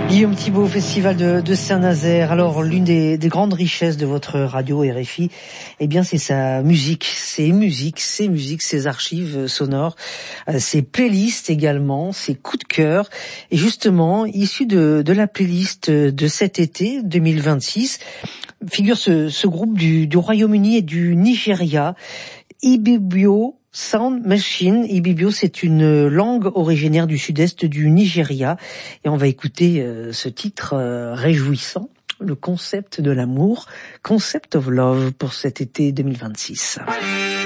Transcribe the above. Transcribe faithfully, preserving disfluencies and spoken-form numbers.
Guillaume Thibault, au Festival de, de Saint-Nazaire. Alors, l'une des, des grandes richesses de votre radio R F I, eh bien, c'est sa musique, ses musiques, ses musiques, ses archives sonores, euh, ses playlists également, ses coups de cœur. Et justement, issu de, de la playlist de cet été deux mille vingt-six, figure ce, ce groupe du, du Royaume-Uni et du Nigeria, Ibibio Sound Machine. Ibibio, c'est une langue originaire du sud-est du Nigeria. Et on va écouter euh, ce titre euh, réjouissant, le concept de l'amour, Concept of Love, pour cet été deux mille vingt-six.